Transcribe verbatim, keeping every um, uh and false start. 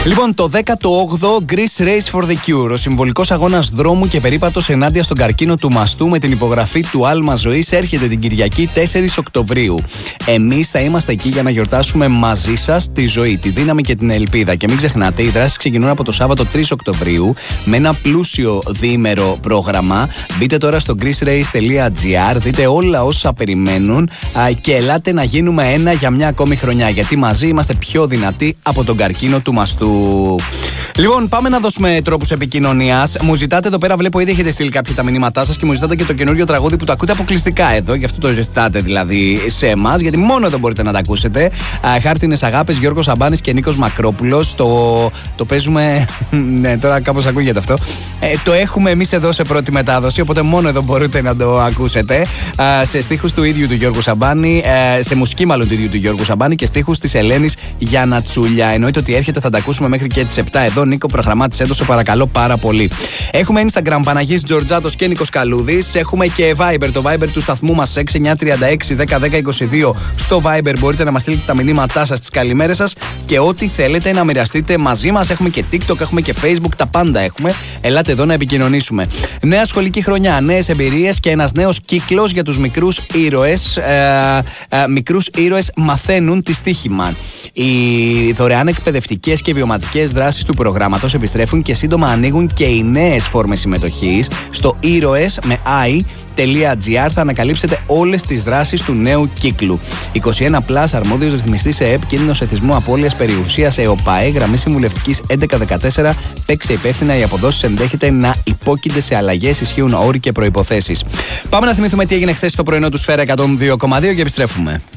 Λοιπόν, το δέκατο όγδοο Greece Race for the Cure, ο συμβολικός αγώνας δρόμου και περίπατος ενάντια στον καρκίνο του μαστού με την υπογραφή του Άλμα Ζωής, έρχεται την Κυριακή τέσσερις Οκτωβρίου. Εμείς θα είμαστε εκεί για να γιορτάσουμε μαζί σας τη ζωή, τη δύναμη και την ελπίδα. Και μην ξεχνάτε, οι δράσεις ξεκινούν από το Σάββατο τρεις Οκτωβρίου με ένα πλούσιο διήμερο πρόγραμμα. Μπείτε τώρα στο greece race τελεία gr, δείτε όλα όσα περιμένουν και ελάτε να γίνουμε ένα για μια ακόμη χρονιά. Γιατί μαζί είμαστε πιο δυνατοί από τον καρκίνο του μαστού. Λοιπόν, πάμε να δώσουμε τρόπους επικοινωνίας. Μου ζητάτε εδώ πέρα, βλέπω ήδη έχετε στείλει κάποια τα μηνύματά σας και μου ζητάτε και το καινούριο τραγούδι που το ακούτε αποκλειστικά εδώ. Γι' αυτό το ζητάτε δηλαδή σε εμάς, γιατί μόνο εδώ μπορείτε να τα ακούσετε. Χάρτινες αγάπες, Γιώργος Σαμπάνης και Νίκος Μακρόπουλος. Το, το παίζουμε. Ναι, τώρα κάπως ακούγεται αυτό. Ε, το έχουμε εμείς εδώ σε πρώτη μετάδοση, οπότε μόνο εδώ μπορείτε να το ακούσετε. Σε στίχους του ίδιου του Γιώργου Σαμπάνη, σε μουσική μάλλον του ίδιου του Γιώργου Σαμπάνη και στίχους της Ελένης Γιανατσούλια. Εννοείται ότι έρχεται, θα τα ακούσουμε μέχρι και τις επτά εδώ. Νίκο, προγραμμάτισε το, σε παρακαλώ πάρα πολύ. Έχουμε Instagram Παναγής Τζορτζάτος και Νίκος Καλούδης. Έχουμε και Viber, το Viber του σταθμού μας έξι εννιά τρία έξι δέκα δέκα είκοσι δύο. Στο Viber μπορείτε να μας στείλετε τα μηνύματά σας, τις καλημέρες σας και ό,τι θέλετε να μοιραστείτε μαζί μας. Έχουμε και TikTok, έχουμε και Facebook, τα πάντα έχουμε. Ελάτε εδώ να επικοινωνήσουμε. Νέα σχολική χρονιά, νέες εμπειρίες και ένας νέος κύκλος για τους μικρούς ήρωες. Ε, ε, μικρούς ήρωες μαθαίνουν τη στοίχημα. Οι δωρεάν εκπαιδευτικές και βιωματικές δράσεις του προγράμματος επιστρέφουν και σύντομα ανοίγουν και οι νέες φόρμες συμμετοχής. Στο ήρωες με i.gr θα ανακαλύψετε όλες τις δράσεις του νέου κύκλου. είκοσι ένα πλας, αρμόδιος ρυθμιστής ΕΕΠ, κίνδυνος εθισμού, απώλειας περιουσίας, ΕΟΠΑΕ, γραμμή συμβουλευτικής έντεκα δεκατέσσερα. Παίξε υπεύθυνα, οι αποδόσεις ενδέχεται να υπόκεινται σε αλλαγές, ισχύουν όροι και προϋποθέσεις. Πάμε να θυμηθούμε τι έγινε χθες το πρωινό του Σφαίρα εκατόν δύο κόμμα δύο και επιστρέφουμε.